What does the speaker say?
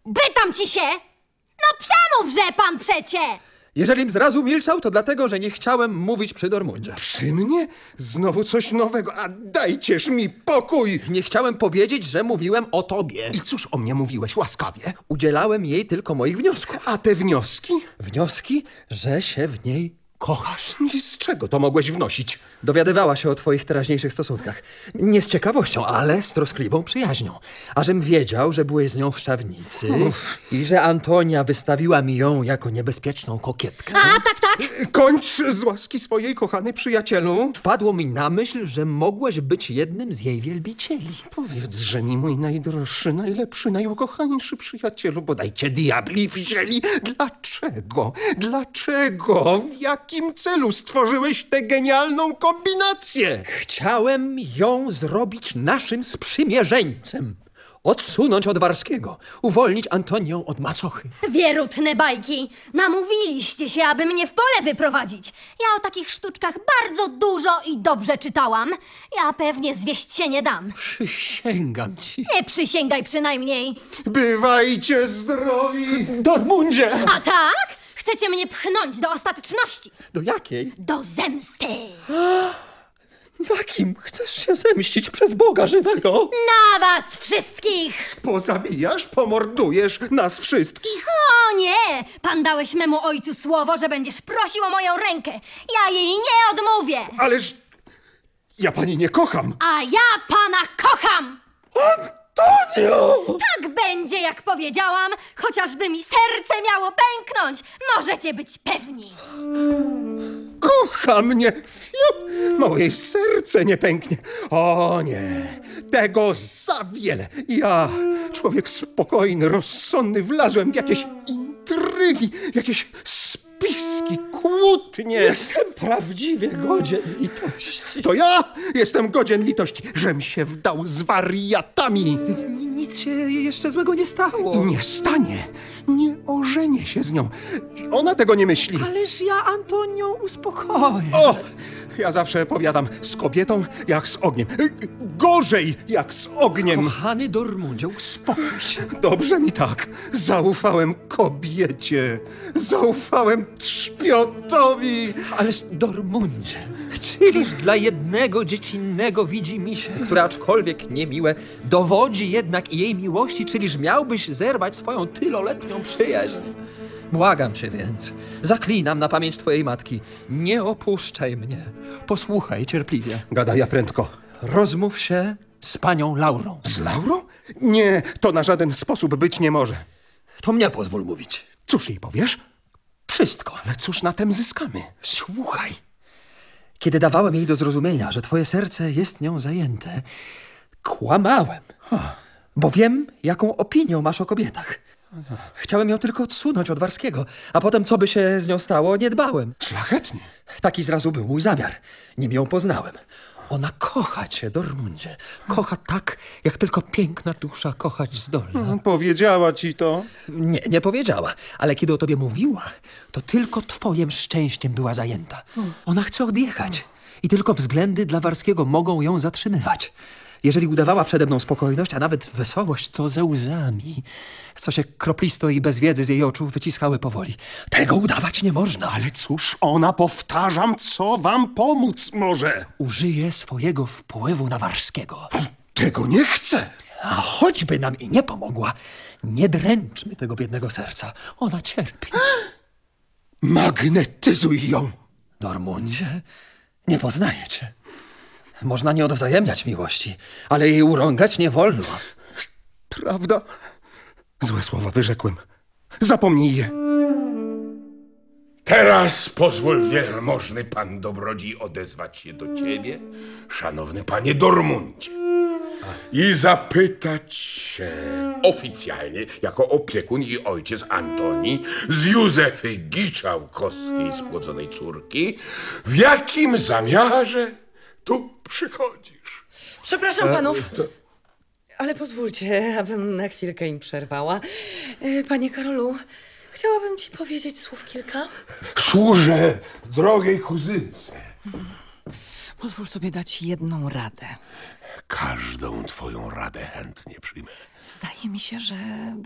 Pytam ci się! No przemówże pan przecie! Jeżelim zrazu milczał, to dlatego, że nie chciałem mówić przy Dormundzie. Przy mnie? Znowu coś nowego, a dajcież mi pokój! Nie chciałem powiedzieć, że mówiłem o tobie. I cóż o mnie mówiłeś łaskawie? Udzielałem jej tylko moich wniosków. A te wnioski? Wnioski, że się w niej kochasz. I z czego to mogłeś wnosić? Dowiadywała się o twoich teraźniejszych stosunkach. Nie z ciekawością, ale z troskliwą przyjaźnią. A żem wiedział, że byłeś z nią w Szczawnicy i że Antonia wystawiła mi ją jako niebezpieczną kokietkę. A, tak. Kończ z łaski swojej, kochany przyjacielu. Wpadło mi na myśl, że mogłeś być jednym z jej wielbicieli. Powiedz, mi mój najdroższy, najlepszy, najukochańszy przyjacielu, bodajcie diabli wzięli. Dlaczego? Dlaczego? W jakim celu stworzyłeś tę genialną kombinację? Chciałem ją zrobić naszym sprzymierzeńcem. Odsunąć od Warskiego. Uwolnić Antonię od macochy. Wierutne bajki. Namówiliście się, aby mnie w pole wyprowadzić. Ja o takich sztuczkach bardzo dużo i dobrze czytałam. Ja pewnie zwieść się nie dam. Przysięgam ci. Nie przysięgaj przynajmniej. Bywajcie zdrowi! Dormundzie! A tak? Chcecie mnie pchnąć do ostateczności. Do jakiej? Do zemsty. Na kim chcesz się zemścić przez Boga żywego? Na was wszystkich! Pozabijasz, pomordujesz nas wszystkich? O nie! Pan dałeś memu ojcu słowo, że będziesz prosił o moją rękę. Ja jej nie odmówię. Ależ ja pani nie kocham. A ja pana kocham! Antonio! Tak będzie, jak powiedziałam, chociażby mi serce miało pęknąć. Możecie być pewni. Kocha mnie! Fiu! Moje serce nie pęknie. O nie, tego za wiele. Ja, człowiek spokojny, rozsądny, wlazłem w jakieś intrygi, jakieś spiski, kłótnie. Jestem prawdziwie godzien litości. To ja jestem godzien litości, żem się wdał z wariatami. Nic się jeszcze złego nie stało. I nie stanie. Nie ożenię się z nią. I ona tego nie myśli. Ależ ja Antonią uspokoję. O! Ja zawsze powiadam, z kobietą jak z ogniem. Gorzej jak z ogniem. Kochany Dormundzie, uspokój się. Dobrze mi tak. Zaufałem kobiecie. Zaufałem trzpiotowi. Ależ Dormundzie, czyliż dla jednego dziecinnego widzimisię, które aczkolwiek niemiłe, dowodzi jednak jej miłości, czyliż miałbyś zerwać swoją tyloletnią przyjaźń? Błagam cię więc, zaklinam na pamięć twojej matki, nie opuszczaj mnie. Posłuchaj cierpliwie. Gadaj ja prędko. Rozmów się z panią Laurą. Z Laurą? Nie, to na żaden sposób być nie może. To mnie pozwól mówić. Cóż jej powiesz? Wszystko. Ale cóż na tem zyskamy? Słuchaj. Kiedy dawałem jej do zrozumienia, że twoje serce jest nią zajęte, kłamałem. Bo wiem, jaką opinię masz o kobietach. Chciałem ją tylko odsunąć od Warskiego, a potem, co by się z nią stało, nie dbałem. Szlachetnie. Taki zrazu był mój zamiar, nim ją poznałem. Ona kocha cię, Dormundzie. Kocha tak, jak tylko piękna dusza kochać zdolna. Powiedziała ci to. Nie powiedziała, ale kiedy o tobie mówiła, to tylko twoim szczęściem była zajęta. Ona chce odjechać i tylko względy dla Warskiego mogą ją zatrzymywać. Jeżeli udawała przede mną spokojność, a nawet wesołość, to ze łzami, co się kroplisto i bez wiedzy z jej oczu wyciskały powoli. Tego udawać nie można. Ale cóż ona, powtarzam, co wam pomóc może? Użyje swojego wpływu na Warskiego. Tego nie chcę. A choćby nam i nie pomogła, nie dręczmy tego biednego serca. Ona cierpi. Magnetyzuj ją. Dormundzie, nie poznaję cię. Można nie odwzajemniać miłości, ale jej urągać nie wolno. Prawda? Złe słowa wyrzekłem. Zapomnij je. Teraz pozwól, wielmożny pan dobrodziej, odezwać się do ciebie, szanowny panie Dormundzie, i zapytać się oficjalnie, jako opiekun i ojciec Antonii, z Józefy Giczałkowskiej spłodzonej córki, w jakim zamiarze tu przychodzisz? Przepraszam panów, ale pozwólcie, abym na chwilkę im przerwała. Panie Karolu, chciałabym ci powiedzieć słów kilka. Służę drogiej kuzynce. Pozwól sobie dać jedną radę. Każdą twoją radę chętnie przyjmę. Zdaje mi się, że